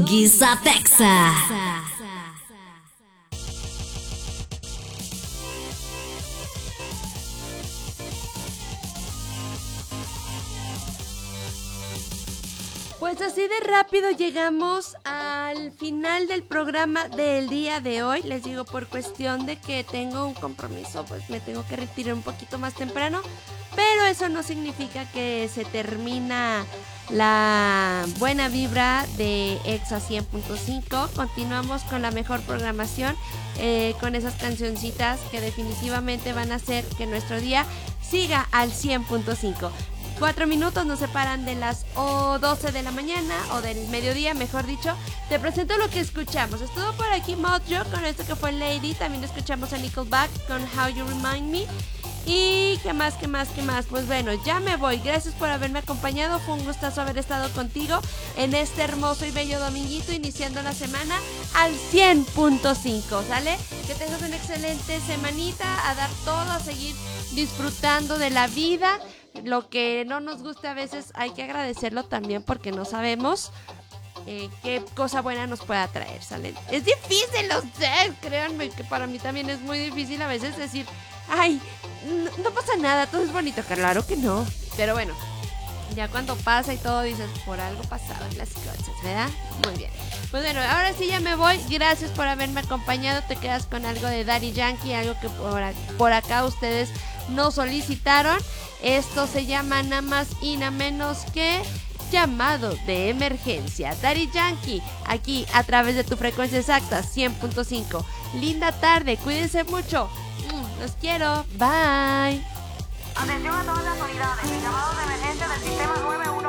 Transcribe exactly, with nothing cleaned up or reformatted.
Gizatexa. Pues así de rápido llegamos al final del programa del día de hoy. Les digo, por cuestión de que tengo un compromiso, pues me tengo que retirar un poquito más temprano. Pero eso no significa que se termina la buena vibra de Exa cien punto cinco. Continuamos con la mejor programación, eh, con esas cancioncitas que definitivamente van a hacer que nuestro día siga al cien punto cinco. Cuatro minutos nos separan de las oh, doce de la mañana, o del mediodía, mejor dicho. Te presento lo que escuchamos. Estuvo por aquí Mojo con esto que fue Lady. También escuchamos a Nickelback con How You Remind Me. Y qué más, qué más, qué más. Pues bueno, ya me voy. Gracias por haberme acompañado. Fue un gustazo haber estado contigo en este hermoso y bello dominguito, iniciando la semana al cien punto cinco, ¿sale? Que tengas una excelente semanita, a dar todo, a seguir disfrutando de la vida. Lo que no nos guste a veces hay que agradecerlo también, porque no sabemos eh, qué cosa buena nos pueda traer, ¿sale? Es difícil, lo sé, créanme que para mí también es muy difícil a veces decir, ay, no, no pasa nada, todo es bonito. Claro que no, pero bueno, ya cuando pasa y todo dices, por algo pasaban las cosas, ¿verdad? Muy bien. Pues bueno, ahora sí ya me voy. Gracias por haberme acompañado. Te quedas con algo de Daddy Yankee, algo que por, por acá ustedes nos solicitaron. Esto se llama nada más y nada menos que Llamado de Emergencia. Daddy Yankee, aquí a través de tu frecuencia exacta, cien punto cinco. Linda tarde, cuídense mucho. Los quiero, bye. Atención a todas las unidades, el llamado de emergencia del sistema